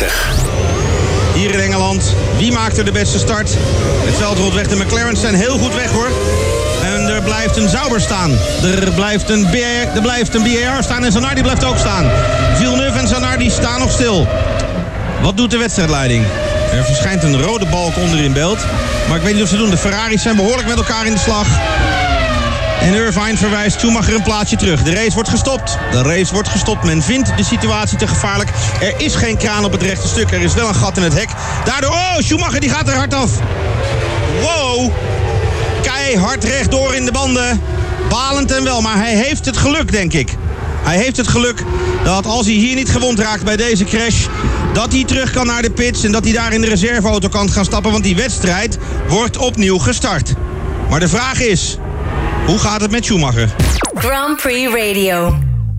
35. Hier in Engeland, wie maakt er de beste start? Het veld rolt weg, de McLaren's zijn heel goed weg hoor. En er blijft een Sauber staan. Er blijft een BAR staan en Zanardi blijft ook staan. Villeneuve en Zanardi staan nog stil. Wat doet de wedstrijdleiding? Er verschijnt een rode balk onder in beeld. Maar ik weet niet of ze doen. De Ferraris zijn behoorlijk met elkaar in de slag. En Irvine verwijst Schumacher een plaatsje terug. De race wordt gestopt. Men vindt de situatie te gevaarlijk. Er is geen kraan op het rechte stuk. Er is wel een gat in het hek. Daardoor, Schumacher die gaat er hard af. Wow. Keihard rechtdoor in de banden. Balend en wel, maar hij heeft het geluk, denk ik. Hij heeft het geluk dat als hij hier niet gewond raakt bij deze crash, dat hij terug kan naar de pits en dat hij daar in de reserveauto kan gaan stappen, want die wedstrijd wordt opnieuw gestart. Maar de vraag is, hoe gaat het met Schumacher? Grand Prix Radio.